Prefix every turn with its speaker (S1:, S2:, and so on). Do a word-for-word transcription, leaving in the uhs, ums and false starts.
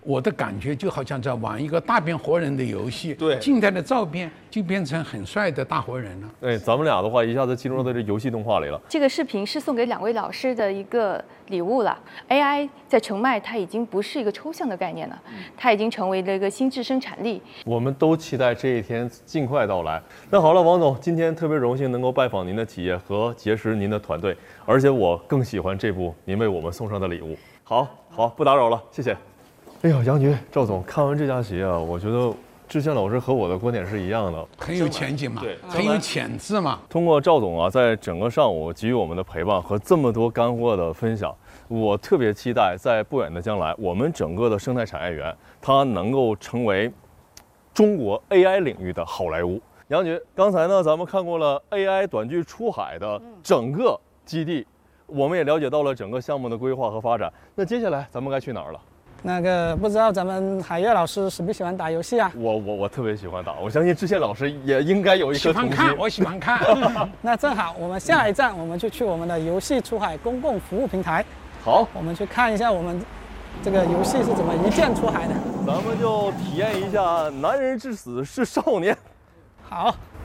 S1: 我的感觉就好像在玩一个大变活人的游戏，
S2: 对，
S1: 静态的照片就变成很帅的大活人了。
S2: 对，咱们俩的话一下子进入到这游戏动画里了。
S3: 这个视频是送给两位老师的一个礼物了。A I 在澄迈，它已经不是一个抽象的概念了，它已经成为了一个心智生产力。
S2: 我们都期待这一天尽快到来。那好了，王总，今天特别荣幸能够拜访您的企业和结识您的团队，而且我更喜欢这部您为我们送上的礼物。好，好，不打扰了，谢谢。哎呀，杨局、赵总，看完这家企业啊，我觉得志宪老师和我的观点是一样的，
S1: 很有前景嘛，
S2: 对，
S1: 很有潜质嘛。
S2: 通过赵总啊，在整个上午给予我们的陪伴和这么多干货的分享，我特别期待在不远的将来，我们整个的生态产业园它能够成为中国 A I 领域的好莱坞。杨局，刚才呢，咱们看过了 A I 短剧出海的整个基地，我们也了解到了整个项目的规划和发展。那接下来咱们该去哪儿了？
S4: 那个不知道咱们海月老师喜不喜欢打游戏啊？
S2: 我我我特别喜欢打，我相信志宪老师也应该有一颗童心。
S1: 喜欢看，我喜欢看。
S4: 那正好，我们下一站我们就去我们的游戏出海公共服务平台。
S2: 好，
S4: 我们去看一下我们这个游戏是怎么一键出海的。
S2: 咱们就体验一下男人至死是少年。
S4: 好。